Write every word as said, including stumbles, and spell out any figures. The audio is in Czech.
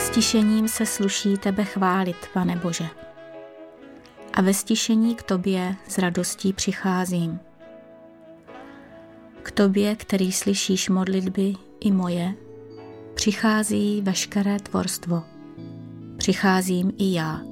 Stišením se sluší tebe chválit, Pane Bože. A ve stišení k tobě s radostí přicházím. K tobě, který slyšíš modlitby i moje, přichází veškeré tvorstvo. Přicházím i já.